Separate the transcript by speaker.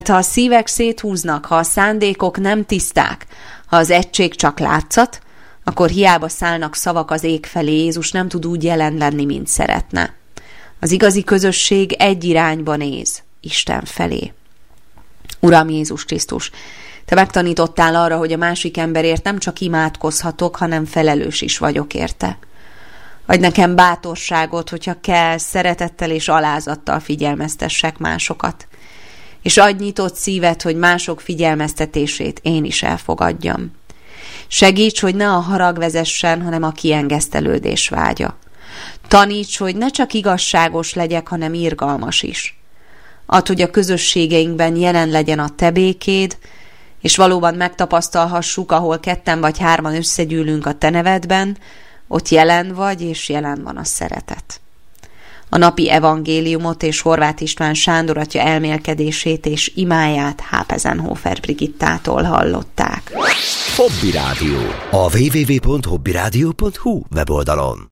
Speaker 1: Ha a szívek széthúznak, ha a szándékok nem tiszták, ha az egység csak látszat, akkor hiába szállnak szavak az ég felé, Jézus nem tud úgy jelen lenni, mint szeretne. Az igazi közösség egy irányba néz, Isten felé. Uram Jézus Krisztus, Te megtanítottál arra, hogy a másik emberért nem csak imádkozhatok, hanem felelős is vagyok érte. Adj nekem bátorságot, hogyha kell, szeretettel és alázattal figyelmeztessek másokat. És adj nyitott szívet, hogy mások figyelmeztetését én is elfogadjam. Segíts, hogy ne a harag vezessen, hanem a kiengesztelődés vágya. Taníts, hogy ne csak igazságos legyek, hanem irgalmas is. Add, hogy a közösségeinkben jelen legyen a Te békéd, és valóban megtapasztalhassuk, ahol 2 vagy 3 összegyűlünk a Te nevedben, ott jelen vagy, és jelen van a szeretet. A napi evangéliumot és Horváth István Sándor atya elmélkedését és imáját Hápezenhofer Brigittától hallották.
Speaker 2: Hobby Rádió. A www.hobbyradio.hu weboldalon.